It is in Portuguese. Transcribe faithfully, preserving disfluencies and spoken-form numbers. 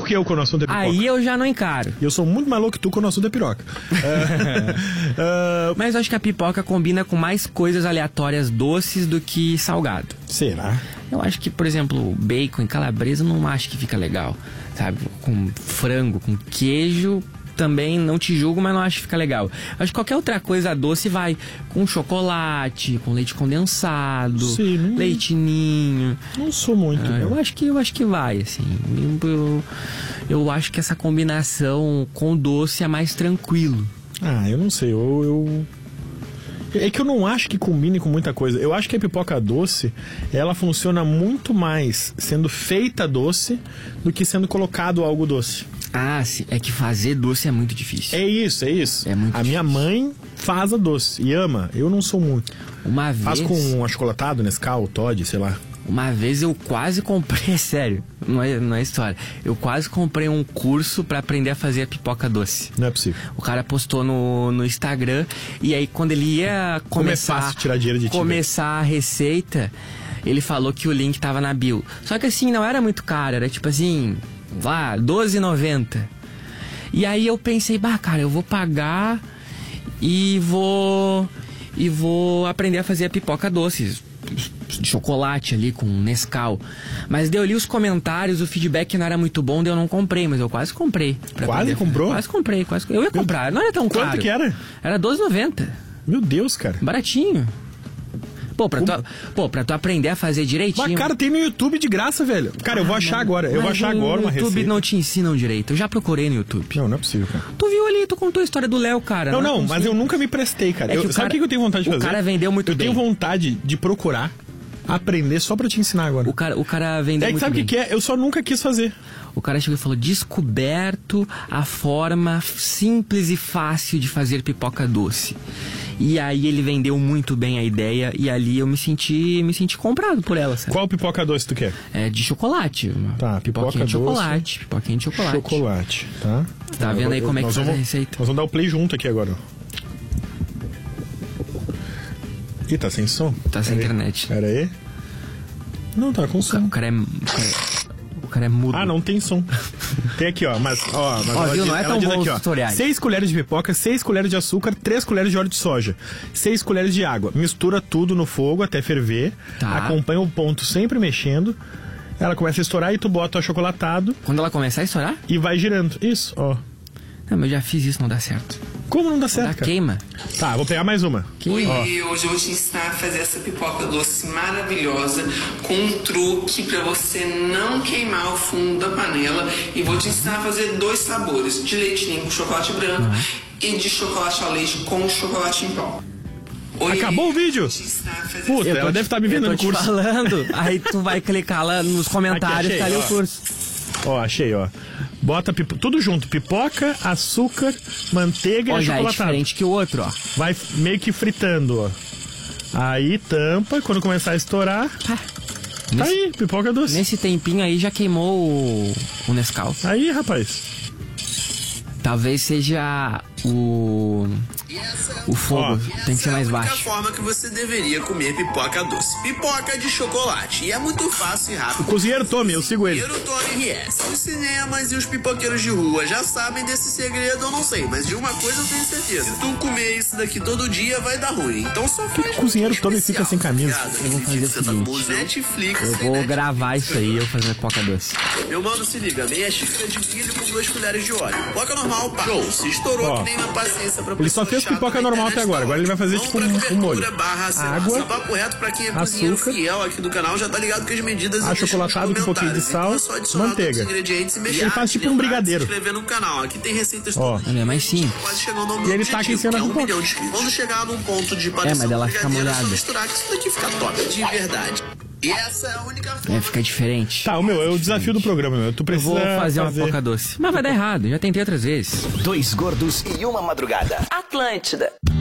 louco que eu quando o assunto é pipoca. Aí eu já não encaro. E eu sou muito mais louco que tu quando o assunto é piroca. uh, uh, Mas eu acho que a pipoca combina com mais coisas aleatórias doces do que salgado. Será? Eu acho que, por exemplo, bacon e calabresa não acho que fica legal, sabe? Com frango, com queijo, também não te julgo, mas não acho que fica legal. Acho que qualquer outra coisa doce vai com chocolate, com leite condensado, Sim, não... leitinho. Não sou muito. Ah, eu acho que eu acho que vai, assim. Eu, eu, eu acho que essa combinação com doce é mais tranquilo. Ah, eu não sei. Eu, eu... É que eu não acho que combine com muita coisa. Eu acho que a pipoca doce, ela funciona muito mais sendo feita doce do que sendo colocado algo doce. Ah, sim. É que fazer doce é muito difícil. É isso, é isso. É muito a difícil. minha mãe faz a doce e ama. Eu não sou muito. Uma vez... Faz com um achocolatado, Nescau, Toddy, sei lá. Uma vez eu quase comprei, sério, não é, não é história. Eu quase comprei um curso pra aprender a fazer a pipoca doce. Não é possível. O cara postou no, no Instagram e aí quando ele ia começar, Como é fácil tirar dinheiro de ti, começar a receita, ele falou que o link tava na bio. Só que assim, não era muito caro, era tipo assim, lá, doze reais e noventa centavos. E aí eu pensei, bah, cara, eu vou pagar e vou e vou aprender a fazer a pipoca doce. De chocolate ali com Nescau. Mas daí eu li os comentários, o feedback não era muito bom, daí eu não comprei, mas eu quase comprei. Quase comprou? Quase comprei, quase. Eu ia comprar, não era tão caro. Quanto que era? Era doze reais e noventa centavos. Meu Deus, cara. Baratinho. Pô, pra, tu, pô, pra tu aprender a fazer direitinho. Mas, cara, tem no YouTube de graça, velho. Cara, eu vou Ah, achar mas- agora. Eu vou mas achar no agora uma YouTube receita. não te ensinam direito. Eu já procurei no YouTube. Não, não é possível, cara. Tu viu ali, tu contou a história do Léo, cara. Não, é não, mas possível. eu nunca me prestei, cara. É que Eu- o sabe o cara- que que eu tenho vontade de o fazer? cara vendeu muito eu bem. Eu tenho vontade de procurar, aprender só pra te ensinar agora. O cara, o cara vendeu É que muito sabe o bem. que que é? Eu só nunca quis fazer. O cara chegou e falou, descoberto a forma simples e fácil de fazer pipoca doce. E aí ele vendeu muito bem a ideia e ali eu me senti, me senti comprado por ela, sabe? Qual pipoca doce tu quer? É de chocolate. Uma Tá, pipoca pipoquinha de doce. chocolate. Pipoquinha de chocolate. Chocolate, tá? Tá vendo aí como é que nós faz a vamos- receita? Nós vamos dar o play junto aqui agora. Ih, tá sem som? Tá sem Pera aí. internet. Pera aí. Não, tá com O ca- som. O cara é... O cara é, o cara é mudo. Ah, não tem som. Tem aqui, ó. Mas, ó, mas Ó, ela viu? diz- Não é ela tão diz bom aqui, os ó. tutoriais. seis colheres de pipoca, seis colheres de açúcar, três colheres de óleo de soja, seis colheres de água. Mistura tudo no fogo até ferver. Tá. Acompanha o ponto sempre mexendo. Ela começa a estourar e tu bota o achocolatado Quando ela começar a estourar? e vai girando. Isso, ó. Não, mas eu já fiz isso, não dá certo. Como não dá certo, Dá cara? queima. Tá, vou pegar mais uma. Oi, Ó. hoje eu vou te ensinar a fazer essa pipoca doce maravilhosa com um truque pra você não queimar o fundo da panela e vou te ensinar a fazer dois sabores, de leite ninho com chocolate branco e de chocolate ao leite com chocolate em pó. Oi, Acabou o vídeo? vou te ensinar a fazer Puta, Eu ela tô deve te- estar me vendo eu no tô te curso. falando. Aí tu vai clicar lá nos comentários, Aqui, tá ali achei, o ó. curso. Ó, achei, ó. Bota pipo... tudo junto. Pipoca, açúcar, manteiga Ó, e já é achocolatado. diferente que o outro, ó. Vai meio que fritando, ó. Aí tampa, quando começar a estourar, Pá. tá Nesse, aí, pipoca doce. nesse tempinho aí já queimou o, o Nescau. Aí, rapaz. Talvez seja o... O fogo. Ó. Tem que ser mais Essa é a única baixo. forma que você deveria comer pipoca doce. Pipoca de chocolate. E é muito fácil e rápido. O cozinheiro Tommy, eu sigo ele. Cozinheiro Tony R S. Os cinemas e os pipoqueiros de rua já sabem desse segredo, eu não sei. Mas de uma coisa eu tenho certeza. Se tu comer isso daqui todo dia, vai dar ruim. Então só faz o cozinheiro um Tony especial, fica sem camisa? tá ligado? Eu vou fazer o Você tá seguinte. com Netflix, Eu tem vou Netflix. gravar isso aí, eu fazer pipoca doce. Meu mano, se liga. Meia xícara de milho com duas colheres de óleo. Pipoca normal, pá. Show. Se estourou Ó. que nem na paciência pra Ele só pessoa fez chata pipoca na normal internet até agora. tá Agora ele vai fazer Vamos tipo pra um, um cobertura molho. barra, sei lá, Água, papo reto pra quem é cozinheiro açúcar, fiel aqui do canal já tá ligado que as medidas achocolatado com um pouquinho de sal, então é só adicionar manteiga. todos os ingredientes e mexer. Ele faz tipo um Lembrar de brigadeiro. Se inscrever no canal. Aqui tem receitas Ó. todas. É mais simples. Quase chegando ao meu E ele tá aqui objetivo, ensinando que é um pipoca. milhão de inscritos. Quando chegar num ponto de parecer mas ela um fica brigadeiro, é só molhada. misturar que isso daqui fica top, de verdade. E essa é a única forma. É, fica diferente. Tá, o meu, é o desafio do programa, meu. Tu Eu precisa vou fazer uma pipoca doce. Mas vai dar errado, já tentei outras vezes. Dois gordos e uma madrugada. Atlântida.